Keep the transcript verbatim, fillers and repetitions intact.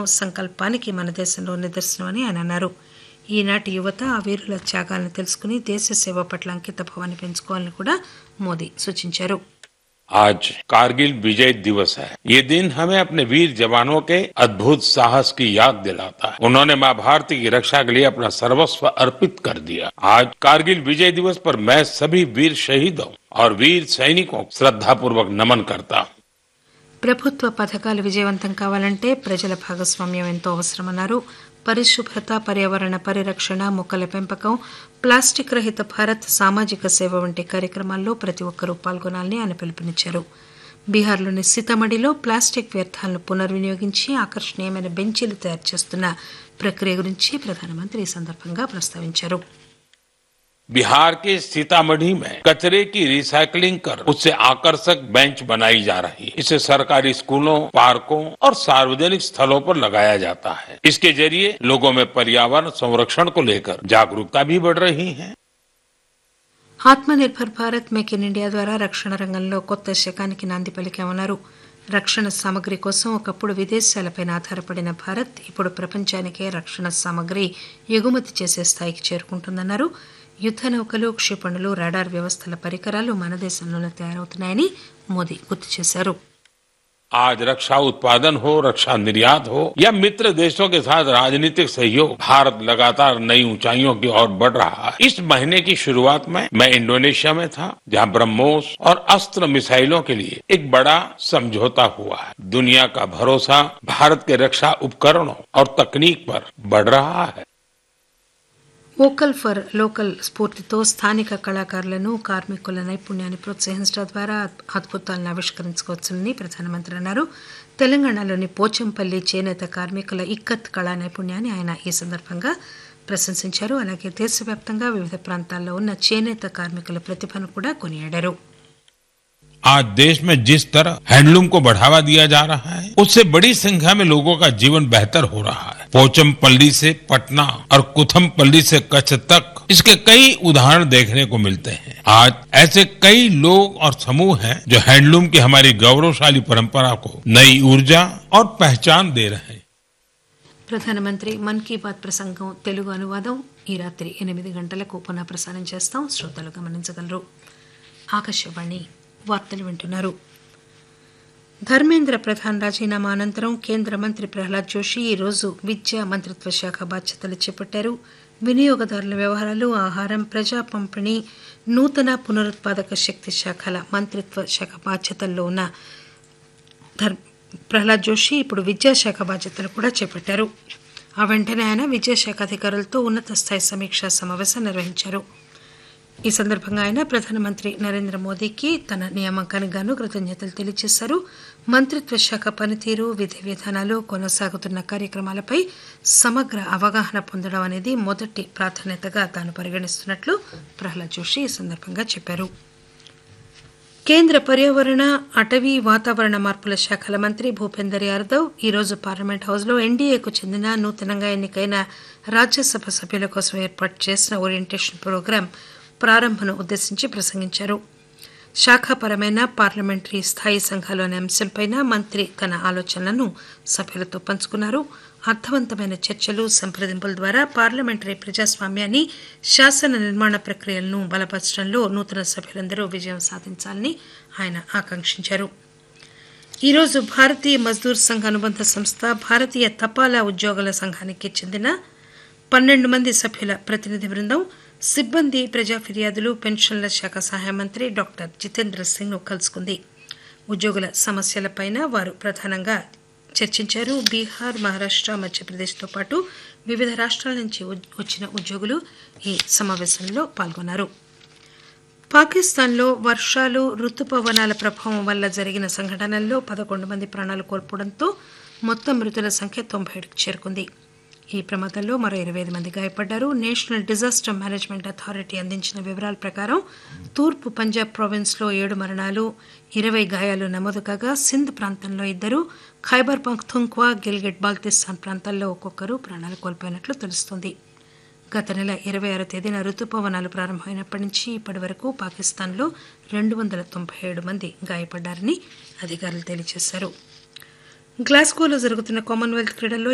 సంకల్పానికి మన దేశంలో నిదర్శనమని ఆయన అన్నారు. ఈనాటి యువత ఆ వీరుల త్యాగాలను తెలుసుకుని దేశ సేవ పట్ల అంకిత భావాన్ని పెంచుకోవాలని కూడా మోదీ సూచించారు. आज कारगिल विजय दिवस है। ये दिन हमें अपने वीर जवानों के अद्भुत साहस की याद दिलाता है। उन्होंने मां भारती की रक्षा के लिए अपना सर्वस्व अर्पित कर दिया। आज कारगिल विजय दिवस पर मैं सभी वीर शहीदों और वीर सैनिकों को श्रद्धापूर्वक नमन करता हूँ. ప్రభుత్వ పథకాలు విజయవంతం కావాలంటే ప్రజల భాగస్వామ్యం ఎంతో అవసరమన్నారు. పరిశుభ్రత, పర్యావరణ పరిరక్షణ, మొక్కల పెంపకం, ప్లాస్టిక్ రహిత భారత్, సామాజిక సేవ వంటి కార్యక్రమాల్లో ప్రతి ఒక్కరూ పాల్గొనాలని ఆయన పిలుపునిచ్చారు. బీహార్లోని సీతామఢీలో ప్లాస్టిక్ వ్యర్థాలను పునర్వినియోగించి ఆకర్షణీయమైన బెంచీలు తయారు చేస్తున్న ప్రక్రియ గురించి ప్రధానమంత్రి ఈ సందర్భంగా ప్రస్తావించారు. बिहार के सीतामढ़ी में कचरे की रिसाइकलिंग कर उससे आकर्षक बेंच बनाई जा रही है. इसे सरकारी स्कूलों, पार्कों और सार्वजनिक स्थलों पर लगाया जाता है. इसके जरिए लोगों में पर्यावरण संरक्षण को लेकर जागरूकता भी बढ़ रही है. Atmanirbhar Bharat, make in India ద్వారా రక్షణ రంగంలో కొత్త శకానికి నాంది పలికామన్నారు. రక్షణ సామగ్రి కోసం ఒకప్పుడు విదేశాలపై ఆధారపడిన భారత్ ఇప్పుడు ప్రపంచానికే రక్షణ సామగ్రి ఎగుమతి చేసే స్థాయికి చేరుకుంటుందన్నారు. యుద్ద నౌకలు, క్షిపణులు, రాడార్ వ్యవస్థల పరికరాలు మన దేశంలోనే తయారవుతున్నాయని మోదీ గుర్తు చేశారు. आज रक्षा उत्पादन हो, रक्षा निर्यात हो या मित्र देशों के साथ राजनीतिक सहयोग, भारत लगातार नई ऊंचाइयों की ओर बढ़ रहा है. इस महीने की शुरुआत में मैं इंडोनेशिया में था, जहां ब्रह्मोस और अस्त्र मिसाइलों के लिए एक बड़ा समझौता हुआ है. दुनिया का भरोसा भारत के रक्षा उपकरणों और तकनीक पर बढ़ रहा है. వోకల్ ఫర్ లోకల్ స్ఫూర్తితో స్థానిక కళాకారులను, కార్మికుల నైపుణ్యాన్ని ప్రోత్సహించడం ద్వారా అద్భుతాలను ఆవిష్కరించుకోవచ్చని ప్రధానమంత్రి అన్నారు. తెలంగాణలోని పోచంపల్లి చేనేత కార్మికుల ఇక్కత్ కళా నైపుణ్యాన్ని ఆయన ఈ సందర్భంగా ప్రశంసించారు. అలాగే దేశవ్యాప్తంగా వివిధ ప్రాంతాల్లో ఉన్న చేనేత కార్మికుల ప్రతిభను కూడా కొనియాడారు. आज देश में जिस तरह हैंडलूम को बढ़ावा दिया जा रहा है, उससे बड़ी संख्या में लोगों का जीवन बेहतर हो रहा है. पोचमपल्ली से पटना और कुथमपल्ली से कच्छ तक इसके कई उदाहरण देखने को मिलते हैं. आज ऐसे कई लोग और समूह हैं जो हैंडलूम की हमारी गौरवशाली परंपरा को नई ऊर्जा और पहचान दे रहे हैं. ప్రధానమంత్రి మన్ కీ బాత్ ప్రసంగం తెలుగు అనువాదం ఈ రాత్రి ఎనిమిది గంటలకు పునః ప్రసారం చేస్తాం. శ్రోతలు గమనించగలరు. ఆకాశవాణి వార్తలు వింటున్నారు. ధర్మేంద్ర ప్రధాన్ రాజీనామా అనంతరం కేంద్ర మంత్రి ప్రహ్లాద్ జోషి ఈరోజు విద్యా మంత్రిత్వ శాఖ బాధ్యతలు చేపట్టారు. వినియోగదారుల వ్యవహారాలు, ఆహారం, ప్రజా పంపిణీ, నూతన పునరుత్పాదక శక్తి శాఖల మంత్రిత్వ శాఖ బాధ్యతల్లో ఉన్న ప్రహ్లాద్ జోషి ఇప్పుడు విద్యాశాఖ బాధ్యతలు కూడా చేపట్టారు. ఆ వెంటనే ఆయన విద్యాశాఖ అధికారులతో ఉన్నత స్థాయి సమీక్షా సమావేశం నిర్వహించారు. ఈ సందర్భంగా ఆయన ప్రధానమంత్రి నరేంద్ర మోదీకి తన నియామకానికి గాను కృతజ్ఞతలు తెలియజేశారు. మంత్రిత్వ శాఖ పనితీరు, విధి విధానాలు, కొనసాగుతున్న కార్యక్రమాలపై సమగ్ర అవగాహన పొందడం అనేది మొదటి ప్రాధాన్యతగా తాను పరిగణిస్తున్నట్లు ప్రహ్లాద్ జోషి ఈ సందర్భంగా చెప్పారు. కేంద్ర పర్యావరణ, అటవీ, వాతావరణ మార్పుల శాఖల మంత్రి భూపేందర్ యాదవ్ ఈరోజు పార్లమెంట్ హౌస్లో ఎన్డీఏకు చెందిన నూతనంగా ఎన్నికైన రాజ్యసభ సభ్యుల కోసం ఏర్పాటు చేసిన ఓరియంటేషన్ ప్రోగ్రాం ప్రారంభను ఉద్దేశించి ప్రసంగించారు. శాఖాపరమైన పార్లమెంటరీ స్థాయి సంఘాలు అనే అంశంపై మంత్రి తన ఆలోచనలను సభ్యులతో పంచుకున్నారు. అర్థవంతమైన చర్చలు, సంప్రదింపుల ద్వారా పార్లమెంటరీ ప్రజాస్వామ్యాన్ని, శాసన నిర్మాణ ప్రక్రియలను బలపరచడంలో నూతన సభ్యులందరూ విజయం సాధించాలని ఆయన ఆకాంక్షించారు. ఈరోజు భారతీయ మజ్దూర్ సంఘ్ అనుబంధ సంస్థ, భారతీయ తపాలా ఉద్యోగుల సంఘానికి చెందిన పన్నెండు మంది సభ్యుల ప్రతినిధి బృందం సిబ్బంది, ప్రజా ఫిర్యాదులు, పెన్షన్ల శాఖ సహాయ మంత్రి డాక్టర్ జితేంద్ర సింగ్ ను కలుసుకుంది. ఉద్యోగుల సమస్యలపై వారు ప్రధానంగా చర్చించారు. బీహార్, మహారాష్ట, మధ్యప్రదేశ్తో పాటు వివిధ రాష్ట్రాల నుంచి వచ్చిన ఉద్యోగులు ఈ సమావేశంలో పాల్గొన్నారు. పాకిస్తాన్లో వర్షాలు, రుతుపవనాల ప్రభావం వల్ల జరిగిన సంఘటనల్లో పదకొండు మంది ప్రాణాలు కోల్పోవడంతో మొత్తం మృతుల సంఖ్య తొంభై ఏడుకు చేరుకుంది. ఈ ప్రమాదంలో మరో ఇరవై ఐదు మంది గాయపడ్డారు. నేషనల్ డిజాస్టర్ మేనేజ్మెంట్ అథారిటీ అందించిన వివరాల ప్రకారం తూర్పు పంజాబ్ ప్రావిన్స్లో ఏడు మరణాలు, ఇరవై గాయాలు నమోదు కాగా సింధ్ ప్రాంతంలో ఇద్దరు, ఖైబర్ పఖ్తూన్ఖ్వా, గిల్గిట్ బాల్టిస్తాన్ ప్రాంతాల్లో ఒక్కొక్కరు ప్రాణాలు కోల్పోయినట్లు తెలుస్తోంది. గత నెల ఇరవై ఆరో తేదీన రుతుపవనాలు ప్రారంభమైనప్పటి నుంచి ఇప్పటి వరకు పాకిస్తాన్లో రెండు వందల తొంభై ఏడు మంది గాయపడ్డారని అధికారులు తెలియజేశారు. గ్లాస్గోలో జరుగుతున్న కామన్వెల్త్ క్రీడల్లో